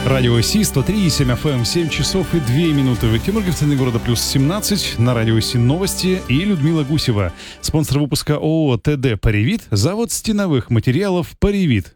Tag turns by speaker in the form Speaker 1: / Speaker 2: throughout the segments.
Speaker 1: Радио Си, 103,7 FM, 7 часов и 2 минуты. В Екатеринбурге, в центре города, плюс 17. На Радио Си новости и Людмила Гусева. Спонсор выпуска ООО ТД «Паривит», завод стеновых материалов «Паривит».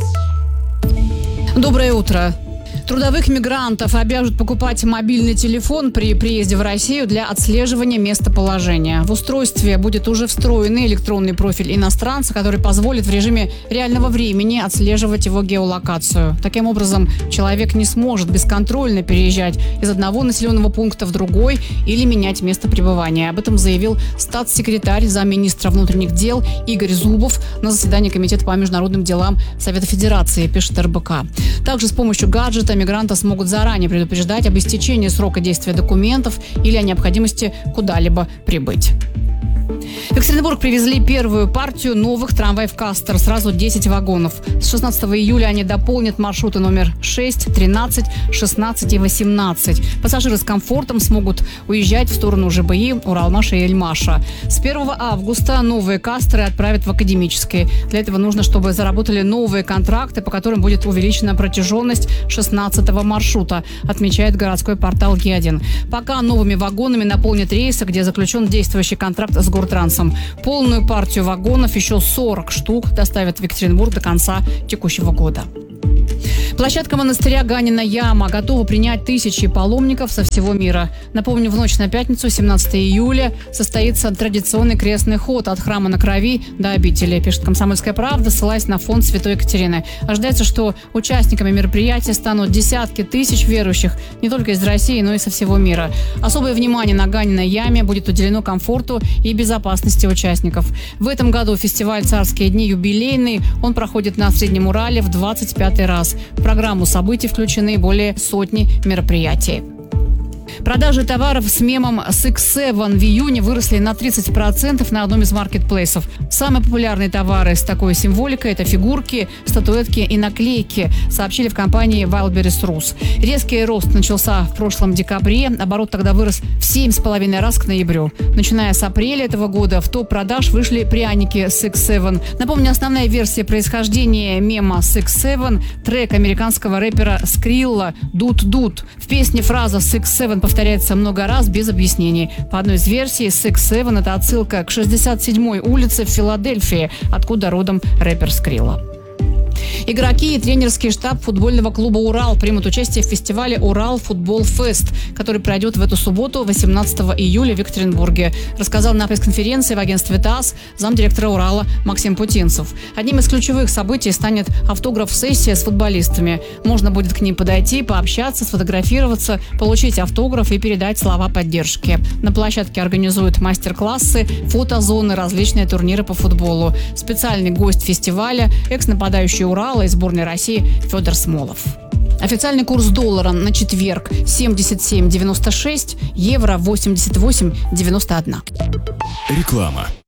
Speaker 2: Доброе утро. Трудовых мигрантов обяжут покупать мобильный телефон при приезде в Россию для отслеживания местоположения. В устройстве будет уже встроенный электронный профиль иностранца, который позволит в режиме реального времени отслеживать его геолокацию. Таким образом, человек не сможет бесконтрольно переезжать из одного населенного пункта в другой или менять место пребывания. Об этом заявил статс-секретарь замминистра внутренних дел Игорь Зубов на заседании Комитета по международным делам Совета Федерации, пишет РБК. Также с помощью гаджета мигранты смогут заранее предупреждать об истечении срока действия документов или о необходимости куда-либо прибыть. В Екатеринбург привезли первую партию новых трамваев «Кастер». Сразу 10 вагонов. С 16 июля они дополнят маршруты номер 6, 13, 16 и 18. Пассажиры с комфортом смогут уезжать в сторону ЖБИ, Уралмаша и Эльмаша. С 1 августа новые «Кастеры» отправят в Академические. Для этого нужно, чтобы заработали новые контракты, по которым будет увеличена протяженность 16-го маршрута, отмечает городской портал Е1. Пока новыми вагонами наполнят рейсы, где заключен действующий контракт с Гортрансом. Полную партию вагонов, еще 40 штук, доставят в Екатеринбург до конца текущего года. Площадка монастыря Ганина Яма готова принять тысячи паломников со всего мира. Напомню, в ночь на пятницу, 17 июля, состоится традиционный крестный ход от храма на Крови до обители, пишет «Комсомольская правда», ссылаясь на фонд Святой Екатерины. Ожидается, что участниками мероприятия станут десятки тысяч верующих не только из России, но и со всего мира. Особое внимание на Ганиной Яме будет уделено комфорту и безопасности участников. В этом году фестиваль «Царские дни» юбилейный. Он проходит на Среднем Урале в 25-й раз. В программу событий включены более сотни мероприятий. Продажи товаров с мемом «Six7» в июне выросли на 30% на одном из маркетплейсов. Самые популярные товары с такой символикой – это фигурки, статуэтки и наклейки, сообщили в компании Wildberries Rus. Резкий рост начался в прошлом декабре. Оборот тогда вырос в 7,5 раз к ноябрю. Начиная с апреля этого года в топ продаж вышли пряники «Six7». Напомню, основная версия происхождения мема «Six7» – трек американского рэпера Скрилла «Дут-Дут». В песне фраза «Six7» повторяется много раз без объяснений. По одной из версий, «Six7» – это отсылка к 67-й улице в Филадельфии, откуда родом рэпер Скрилла. Игроки и тренерский штаб футбольного клуба «Урал» примут участие в фестивале «Урал Футбол Фест», который пройдет в эту субботу, 18 июля в Екатеринбурге, рассказал на пресс-конференции в агентстве ТАСС замдиректора «Урала» Максим Путинцев. Одним из ключевых событий станет автограф-сессия с футболистами. Можно будет к ним подойти, пообщаться, сфотографироваться, получить автограф и передать слова поддержки. На площадке организуют мастер-классы, фотозоны, различные турниры по футболу. Специальный гость фестиваля – экс-нападающий «Урала» из сборной России Федор Смолов. Официальный курс доллара на четверг 77,96, евро 88,91.
Speaker 3: Реклама.